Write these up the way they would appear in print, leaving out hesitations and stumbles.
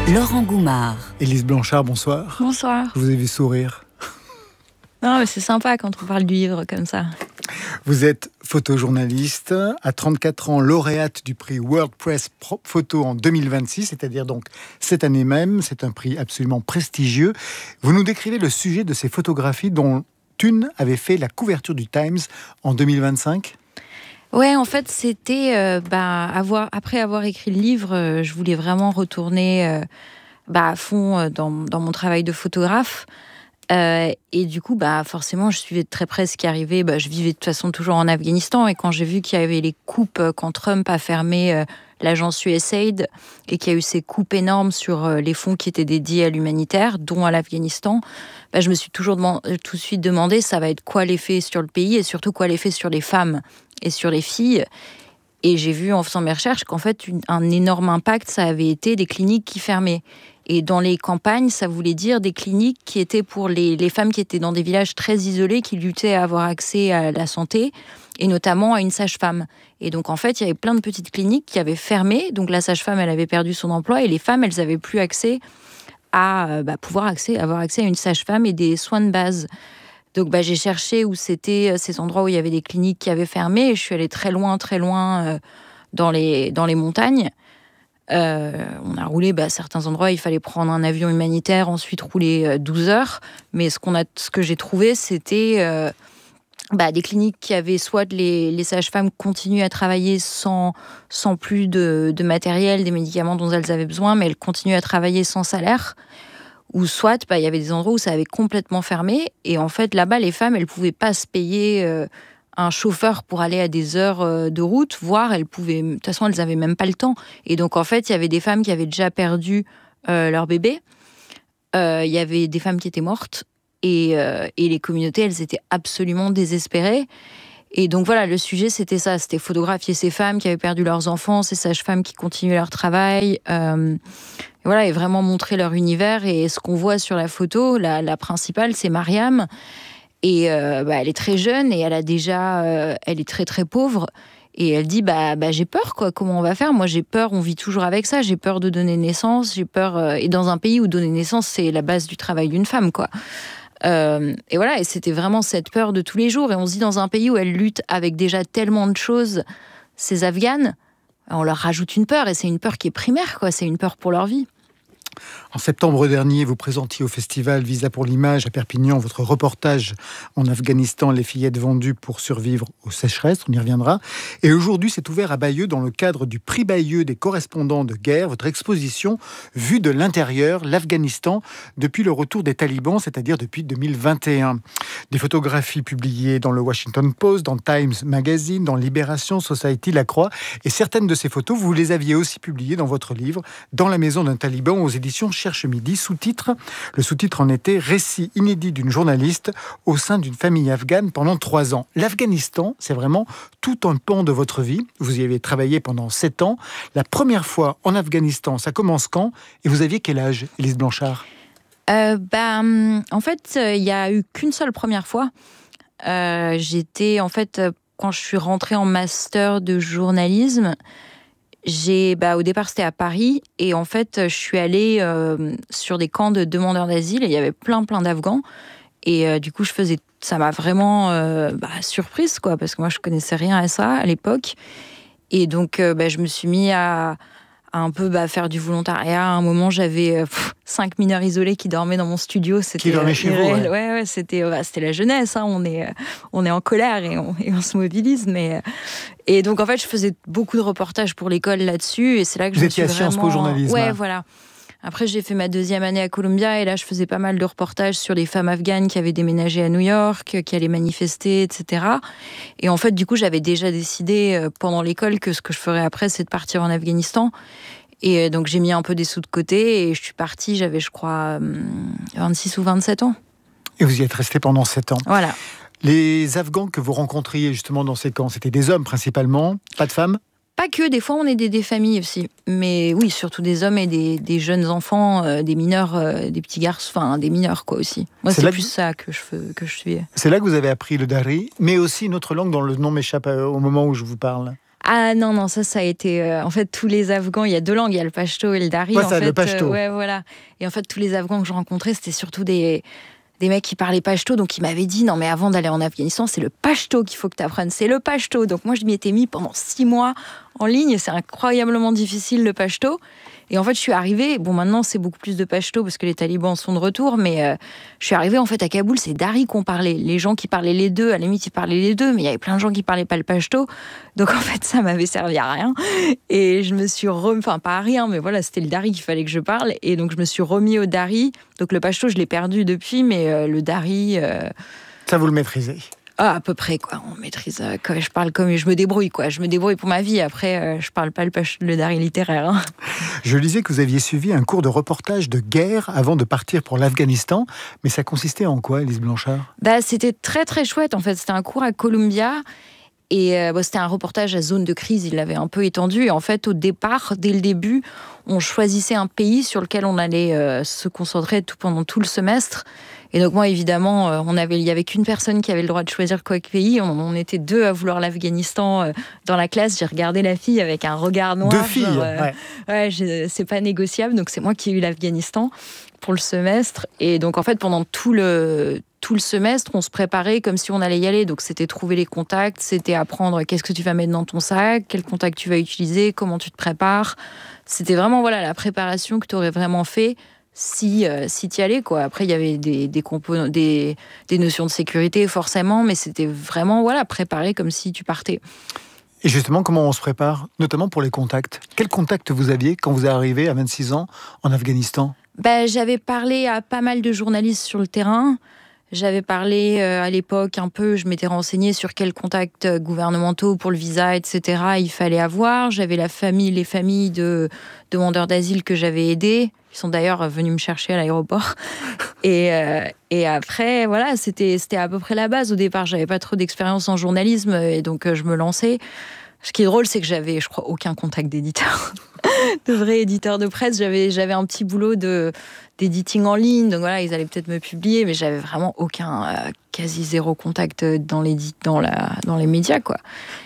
Laurent Goumard. Élise Blanchard, bonsoir. Bonsoir. Je vous ai vu sourire. Non, mais c'est sympa quand on parle du livre comme ça. Vous êtes photojournaliste, à 34 ans, lauréate du prix World Press Photo en 2026, c'est-à-dire donc cette année même. C'est un prix absolument prestigieux. Vous nous décrivez le sujet de ces photographies dont une avait fait la couverture du Times en 2025. Ouais, en fait, c'était après avoir écrit le livre, je voulais vraiment retourner à fond dans mon travail de photographe. Et du coup, forcément, je suivais de très près ce qui arrivait. Je vivais de toute façon toujours en Afghanistan. Et quand j'ai vu qu'il y avait les coupes, quand Trump a fermé l'agence USAID et qu'il y a eu ces coupes énormes sur les fonds qui étaient dédiés à l'humanitaire, dont à l'Afghanistan, je me suis toujours tout de suite demandé ça va être quoi l'effet sur le pays et surtout quoi l'effet sur les femmes et sur les filles. Et j'ai vu en faisant mes recherches qu'en fait, un énorme impact, ça avait été des cliniques qui fermaient. Et dans les campagnes, ça voulait dire des cliniques qui étaient pour les femmes qui étaient dans des villages très isolés, qui luttaient à avoir accès à la santé, et notamment à une sage-femme. Et donc, en fait, il y avait plein de petites cliniques qui avaient fermé. Donc, la sage-femme, elle avait perdu son emploi, et les femmes, elles n'avaient plus accès à avoir accès à une sage-femme et des soins de base. Donc, j'ai cherché où c'était ces endroits où il y avait des cliniques qui avaient fermé, et je suis allée très loin dans les montagnes. On a roulé à certains endroits, il fallait prendre un avion humanitaire, ensuite rouler 12 heures. Mais ce que j'ai trouvé, c'était des cliniques qui avaient soit les sages-femmes continuaient à travailler sans plus de matériel, des médicaments dont elles avaient besoin, mais elles continuaient à travailler sans salaire. Ou soit, il y avait des endroits où ça avait complètement fermé. Et en fait, là-bas, les femmes, elles ne pouvaient pas se payer un chauffeur pour aller à des heures de route, voire de toute façon, elles n'avaient même pas le temps. Et donc, en fait, il y avait des femmes qui avaient déjà perdu leur bébé. Il y avait des femmes qui étaient mortes. Et les communautés, elles étaient absolument désespérées. Et donc, voilà, le sujet, c'était ça. C'était photographier ces femmes qui avaient perdu leurs enfants, ces sages-femmes qui continuaient leur travail. Et vraiment montrer leur univers. Et ce qu'on voit sur la photo, la principale, c'est Mariam. Et elle est très jeune et elle est très très pauvre. Et elle dit j'ai peur, quoi. Comment on va faire ? Moi j'ai peur, on vit toujours avec ça. J'ai peur de donner naissance, j'ai peur. Et dans un pays où donner naissance c'est la base du travail d'une femme, quoi. Et c'était vraiment cette peur de tous les jours. Et on se dit dans un pays où elles luttent avec déjà tellement de choses, ces Afghanes, on leur rajoute une peur et c'est une peur qui est primaire, quoi. C'est une peur pour leur vie. En septembre dernier, vous présentiez au festival Visa pour l'image à Perpignan votre reportage en Afghanistan, les fillettes vendues pour survivre aux sécheresses, on y reviendra. Et aujourd'hui, c'est ouvert à Bayeux dans le cadre du prix Bayeux des correspondants de guerre, votre exposition vue de l'intérieur, l'Afghanistan, depuis le retour des talibans, c'est-à-dire depuis 2021. Des photographies publiées dans le Washington Post, dans Times Magazine, dans Libération, Society, La Croix. Et certaines de ces photos, vous les aviez aussi publiées dans votre livre, Dans la maison d'un taliban, aux éditions Cherche Midi, sous-titre. Le sous-titre en était « Récit inédit d'une journaliste au sein d'une famille afghane pendant 3 ans ». L'Afghanistan, c'est vraiment tout un pan de votre vie. Vous y avez travaillé pendant 7 ans. La première fois en Afghanistan, ça commence quand ? Et vous aviez quel âge, Élise Blanchard ? En fait, il n'y a eu qu'une seule première fois. J'étais, en fait, quand je suis rentrée en master de journalisme, au départ, c'était à Paris. Et en fait, je suis allée sur des camps de demandeurs d'asile. Et il y avait plein d'Afghans. Et du coup, ça m'a vraiment surprise, quoi. Parce que moi, je connaissais rien à ça à l'époque. Et donc, je me suis mis à un peu faire du volontariat. À un moment, j'avais 5 mineurs isolés qui dormaient dans mon studio. Qui dormaient chez vous, ouais. Ouais, c'était la jeunesse. Hein. On est en colère et on se mobilise. Et donc, en fait, je faisais beaucoup de reportages pour l'école là-dessus. Et c'est là que vous étiez à Sciences Po Journalisme. Ouais, voilà. Après, j'ai fait ma 2e année à Columbia. Et là, je faisais pas mal de reportages sur les femmes afghanes qui avaient déménagé à New York, qui allaient manifester, etc. Et en fait, du coup, j'avais déjà décidé pendant l'école que ce que je ferais après, c'est de partir en Afghanistan. Et donc, j'ai mis un peu des sous de côté. Et je suis partie, j'avais, je crois, 26 ou 27 ans. Et vous y êtes resté pendant 7 ans. Voilà. Les Afghans que vous rencontriez justement dans ces camps, c'était des hommes principalement, pas de femmes ? Pas que, des fois on est des familles aussi. Mais oui, surtout des hommes et des jeunes enfants, des mineurs, des petits garçons, enfin des mineurs quoi aussi. Moi c'est plus ça que je suis. C'est là que vous avez appris le dari, mais aussi une autre langue dont le nom m'échappe au moment où je vous parle. Ah non, ça a été... en fait, tous les Afghans, il y a 2 langues, il y a le pachto et le dari. Ouais, en ça, fait, le pachto. ouais, voilà. Et en fait, tous les Afghans que je rencontrais, c'était surtout des mecs qui parlaient pachto, donc ils m'avaient dit, non mais avant d'aller en Afghanistan, c'est le pachto qu'il faut que tu apprennes, c'est le pachto. Donc moi, je m'y étais mis pendant 6 mois en ligne, c'est incroyablement difficile le pachto. Et en fait, je suis arrivée, bon maintenant c'est beaucoup plus de pachto parce que les talibans sont de retour, mais je suis arrivée en fait à Kaboul, c'est dari qu'on parlait. Les gens qui parlaient les deux, à la limite ils parlaient les deux, mais il y avait plein de gens qui parlaient pas le pachto. Donc en fait, ça m'avait servi à rien. Et je me suis enfin pas à rien, mais voilà, c'était le dari qu'il fallait que je parle. Et donc je me suis remis au dari. Donc le pachto, je l'ai perdu depuis, mais le dari... Ça, vous le maîtrisez? Ah, à peu près, quoi. On maîtrise. Je parle comme je me débrouille, quoi. Je me débrouille pour ma vie. Après, je parle pas le dari littéraire. Hein. Je lisais que vous aviez suivi un cours de reportage de guerre avant de partir pour l'Afghanistan. Mais ça consistait en quoi, Élise Blanchard? C'était très, très chouette, en fait. C'était un cours à Columbia. Et c'était un reportage à zone de crise, il l'avait un peu étendu. Et en fait, au départ, dès le début, on choisissait un pays sur lequel on allait se concentrer pendant tout le semestre. Et donc moi, évidemment, il y avait qu'une personne qui avait le droit de choisir quoi pays. On était 2 à vouloir l'Afghanistan dans la classe. J'ai regardé la fille avec un regard noir. 2 filles, c'est pas négociable. Donc c'est moi qui ai eu l'Afghanistan pour le semestre. Et donc en fait, pendant tout le semestre, on se préparait comme si on allait y aller. Donc c'était trouver les contacts, c'était apprendre qu'est-ce que tu vas mettre dans ton sac, quel contact tu vas utiliser, comment tu te prépares. C'était vraiment la préparation que tu aurais vraiment fait si tu y allais, quoi. Après, il y avait des composants, des notions de sécurité forcément, mais c'était vraiment préparer comme si tu partais. Et justement, comment on se prépare, notamment pour les contacts? Quels contacts vous aviez quand vous arrivez à 26 ans en Afghanistan? J'avais parlé à pas mal de journalistes sur le terrain. J'avais parlé à l'époque un peu, je m'étais renseignée sur quels contacts gouvernementaux pour le visa, etc. il fallait avoir. J'avais les familles de demandeurs d'asile que j'avais aidés. Ils sont d'ailleurs venus me chercher à l'aéroport. Et après, voilà, c'était à peu près la base. Au départ, j'avais pas trop d'expérience en journalisme et donc je me lançais. Ce qui est drôle, c'est que j'avais, je crois, aucun contact d'éditeur, de vrai éditeur de presse. J'avais un petit boulot d'éditing en ligne, donc voilà, ils allaient peut-être me publier, mais j'avais vraiment aucun, quasi zéro contact dans les médias, quoi.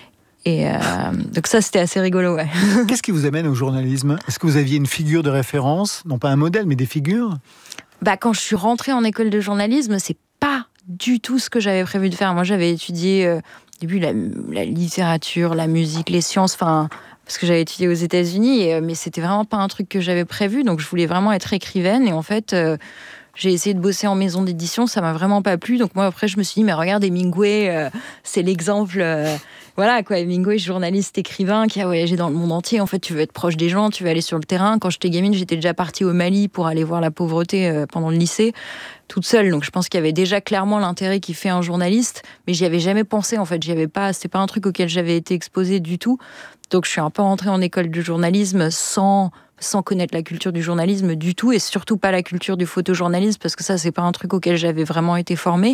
Et donc ça, c'était assez rigolo, ouais. Qu'est-ce qui vous amène au journalisme? Est-ce que vous aviez une figure de référence? Non pas un modèle, mais des figures? Quand je suis rentrée en école de journalisme, c'est pas du tout ce que j'avais prévu de faire. Moi, j'avais étudié au début la littérature, la musique, les sciences, parce que j'avais étudié aux États-Unis, mais c'était vraiment pas un truc que j'avais prévu. Donc, je voulais vraiment être écrivaine. Et en fait, j'ai essayé de bosser en maison d'édition, ça m'a vraiment pas plu. Donc moi, après, je me suis dit, mais regarde, Hemingway, c'est l'exemple... voilà, quoi, Hemingway, journaliste, écrivain, qui a voyagé dans le monde entier. En fait, tu veux être proche des gens, tu veux aller sur le terrain. Quand j'étais gamine, j'étais déjà partie au Mali pour aller voir la pauvreté pendant le lycée, toute seule. Donc je pense qu'il y avait déjà clairement l'intérêt qui fait un journaliste, mais j'y avais jamais pensé, en fait. C'était pas un truc auquel j'avais été exposée du tout. Donc je suis un peu rentrée en école de journalisme sans connaître la culture du journalisme du tout, et surtout pas la culture du photojournalisme, parce que ça, c'est pas un truc auquel j'avais vraiment été formée.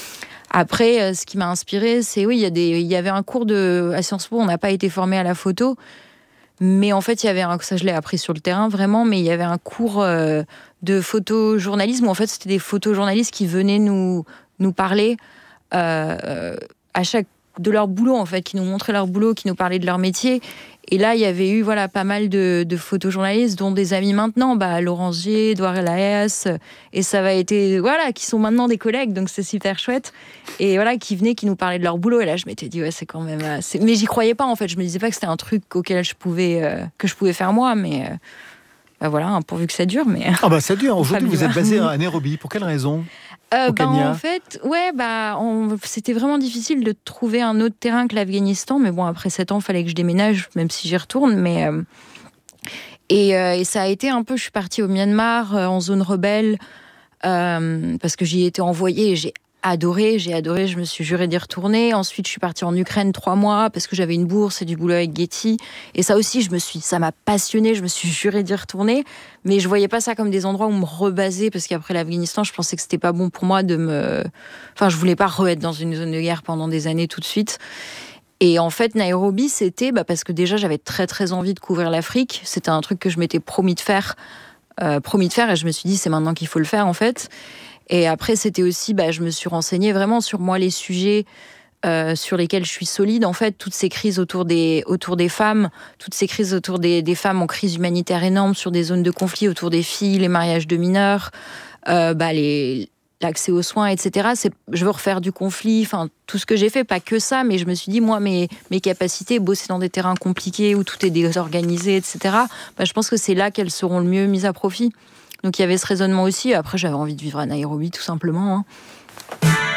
Après, ce qui m'a inspirée, c'est, oui, il y avait un cours à Sciences Po, on n'a pas été formé à la photo, mais en fait, ça je l'ai appris sur le terrain, vraiment, mais il y avait un cours de photojournalisme, où en fait, c'était des photojournalistes qui venaient nous parler à chaque de leur boulot, en fait, qui nous montraient leur boulot, qui nous parlaient de leur métier. Et là, il y avait eu pas mal de photojournalistes, dont des amis maintenant, Laurence Gier, Edouard Laes, et ça va été, qui sont maintenant des collègues, donc c'est super chouette. Et qui venaient, qui nous parlaient de leur boulot. Et là, je m'étais dit, ouais, c'est quand même... Mais j'y croyais pas, en fait. Je me disais pas que c'était un truc auquel que je pouvais faire moi, mais... pourvu que ça dure. Mais... ça dure. Aujourd'hui, vous êtes basé à Nairobi. Pour quelle raison? En fait, c'était vraiment difficile de trouver un autre terrain que l'Afghanistan. Mais bon, après 7 ans, il fallait que je déménage, même si j'y retourne. Et ça a été un peu... Je suis partie au Myanmar, en zone rebelle, parce que j'y ai été envoyée et j'ai adoré, je me suis jurée d'y retourner. Ensuite, je suis partie en Ukraine 3 mois parce que j'avais une bourse et du boulot avec Getty. Et ça aussi, ça m'a passionnée, je me suis jurée d'y retourner. Mais je voyais pas ça comme des endroits où me rebaser, parce qu'après l'Afghanistan, je pensais que c'était pas bon pour moi je voulais pas re-être dans une zone de guerre pendant des années tout de suite. Et en fait, Nairobi, c'était parce que déjà, j'avais très très envie de couvrir l'Afrique. C'était un truc que je m'étais promis de faire, et je me suis dit, c'est maintenant qu'il faut le faire, en fait. Et après, c'était aussi, je me suis renseignée vraiment sur moi, les sujets sur lesquelles je suis solide, en fait, toutes ces crises autour des femmes, toutes ces crises autour des femmes en crise humanitaire énorme, sur des zones de conflit autour des filles, les mariages de mineurs, l'accès aux soins, etc. Je veux refaire du conflit, enfin, tout ce que j'ai fait, pas que ça, mais je me suis dit, moi, mes capacités, bosser dans des terrains compliqués où tout est désorganisé, etc., je pense que c'est là qu'elles seront le mieux mises à profit. Donc il y avait ce raisonnement aussi. Après, j'avais envie de vivre à Nairobi, tout simplement, hein.